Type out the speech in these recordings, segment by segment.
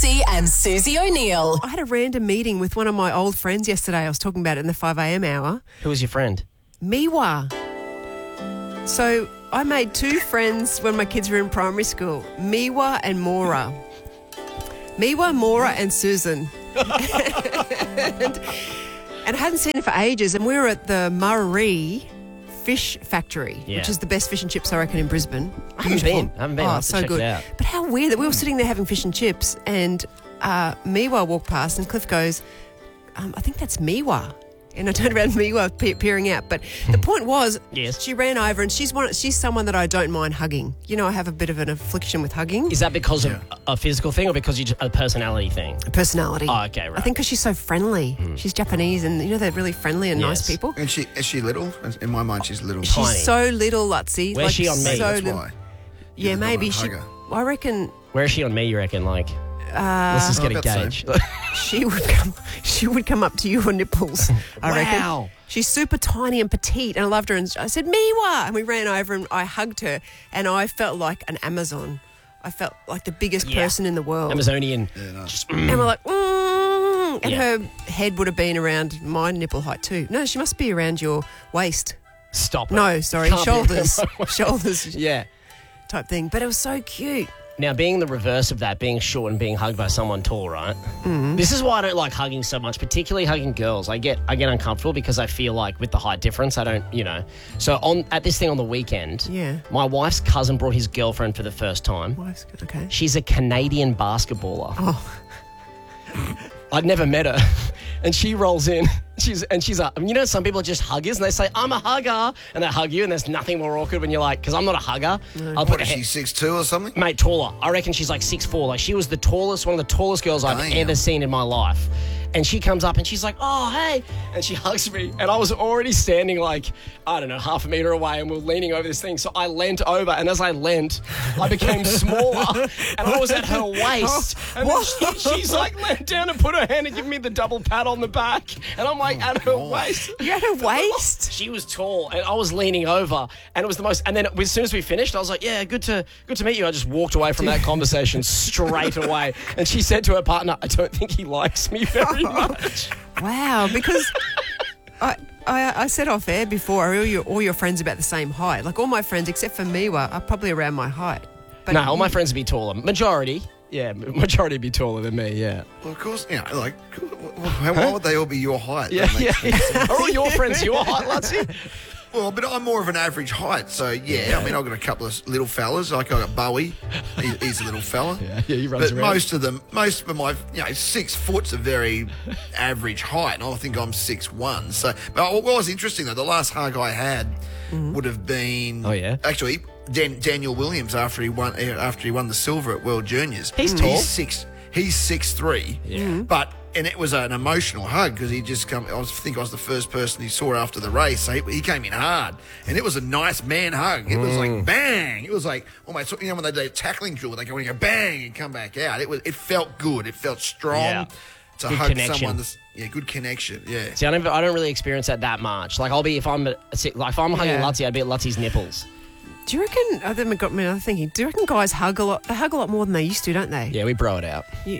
Lutzi and Susie O'Neill. I had a random meeting with one of my old friends yesterday. I was talking about it in the 5 a.m. hour. Who was your friend? Miwa. So I made two friends when my kids were in primary school, Miwa and Mora. Miwa, Mora and Susan. and I hadn't seen her for ages. And we were at the Murray Fish Factory, which is the best fish and chips, I reckon, in Brisbane. I haven't been. Oh, so good. But how weird that we were sitting there having fish and chips and Miwa walked past and Cliff goes, I think that's Miwa. And I turned around, Miwa peering out. But the point was, she ran over and she's someone that I don't mind hugging. You know, I have a bit of an affliction with hugging. Is that because of a physical thing or because you a personality thing? A personality. Oh, okay, right. I think because she's so friendly. She's Japanese and, you know, they're really friendly and nice people. And is she little? In my mind, she's little. She's tiny. so little, Lutzi. Where's she on me? That's why. Yeah, maybe. I reckon... Where is she on me, you reckon? Like, let's just get a gauge. She would come up to your nipples, I reckon. Wow. She's super tiny and petite, and I loved her. And I said, Miwa! And we ran over and I hugged her, and I felt like an Amazon. I felt like the biggest person in the world. Amazonian. Yeah, no. And we're like, and her head would have been around my nipple height too. No, she must be around your waist. Stop it. No, sorry, Can't shoulders. be around Shoulders Yeah. type thing. But it was so cute. Now, being the reverse of that, being short and being hugged by someone tall, right? Mm-hmm. This is why I don't like hugging so much, particularly hugging girls. I get uncomfortable because I feel like with the height difference, I don't, you know. So at this thing on the weekend, my wife's cousin brought his girlfriend for the first time. Okay. She's a Canadian basketballer. Oh. I'd never met her. And she rolls in. She's you know, some people are just huggers and they say, I'm a hugger. And they hug you and there's nothing more awkward when you're like, because I'm not a hugger. No. What is she, 6'2" or something? Mate, taller. I reckon she's like 6'4". Like she was the tallest, one of the tallest girls I've ever seen in my life. And she comes up and she's like, oh, hey. And she hugs me. And I was already standing like, I don't know, half a metre away and we're leaning over this thing. So I leant over. And as I leant, I became smaller. And I was at her waist. And then she's like leant down and put her hand and give me the double pat on the back. And I'm like at her waist. You're at her waist? She was tall. And I was leaning over. And it was the most... And then as soon as we finished, I was like, yeah, good to meet you. I just walked away from that conversation straight away. And she said to her partner, I don't think he likes me very much. Wow, because I said off air before, all your friends about the same height. Like all my friends, except for Miwa, are probably around my height. But no, all my friends would be taller. Majority would be taller than me, yeah. Well, of course, you know, like, why would they all be your height? Yeah. Are all your friends your height, Lutzi? Well, but I'm more of an average height, so I mean, I've got a couple of little fellas. Like I got Bowie, he's a little fella. Yeah, he runs around. Most of my, 6 foot's a very average height, and I think I'm 6'1". So, but what was interesting though, the last hug I had would have been, actually Daniel Williams after he won the silver at World Juniors. He's tall. He's 6'3", but. And it was an emotional hug because he just come. I think I was the first person he saw after the race. So he came in hard, and it was a nice man hug. It was like bang. It was like almost, you know, when they do a tackling drill, they go bang and come back out. It felt good. It felt strong to good hug connection. someone. Good connection. Yeah. See, I don't really experience that much. Like if I'm hugging Lutzi, I'd be at Lutzi's nipples. Do you reckon? I think got me another thinking. Do you reckon guys hug a lot? They hug a lot more than they used to, don't they? Yeah, we bro it out.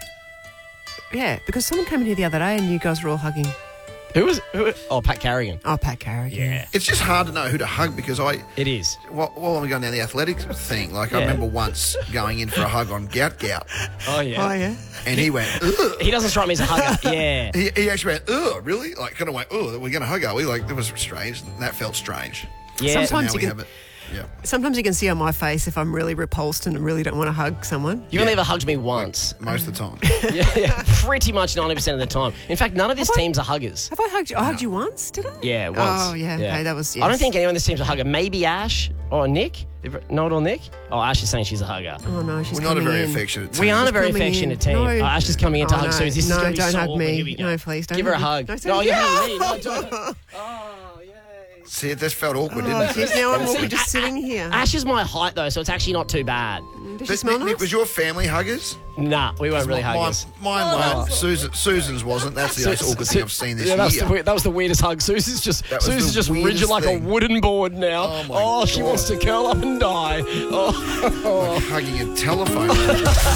Yeah, because someone came in here the other day and you guys were all hugging. Who? Oh, Pat Carrigan. Oh, Pat Carrigan. Yeah. It's just hard to know who to hug because It is. While I'm going down the athletics thing, like I remember once going in for a hug on Gout. Oh, yeah. Oh, yeah. And he went, ugh. He doesn't strike me as a hugger. Yeah. He actually went, ugh, really? Like, kind of went, oh, we're going to hug, are we? Like, that was strange. That felt strange. Yeah. Sometimes you can see on my face if I'm really repulsed and really don't want to hug someone. You've only ever hugged me once. Most of the time. Yeah. Pretty much 90% of the time. In fact, none of this team's are huggers. Have I hugged you? I hugged you once, did I? Yeah, once. Oh, yeah. Okay, that was... Yes. I don't think anyone in this team's a hugger. Maybe Ash or Nick. Not or Nick? Oh, Ash is saying she's a hugger. Oh, no, she's We're not a very in. affectionate team. We aren't a very affectionate team. No. Ash is coming in to hug no. Susie. This is No, going to be don't so hug awkward. me. Here we go. No, please, don't give her a hug hug. me. No, you're hugging me. No, don't. Oh, yay. See, this felt awkward, didn't it? Geez, now I'm awkward just sitting here. Ash is my height, though, so it's actually not too bad. Does she smell nice? Nick, was your family huggers? Nah, we weren't really huggers. Mine weren't. Susan's wasn't. That's the most awkward thing I've seen this year. That was the weirdest hug. Susie's just rigid like a wooden board now. Oh, she wants to curl up and die. Like hugging a telephone.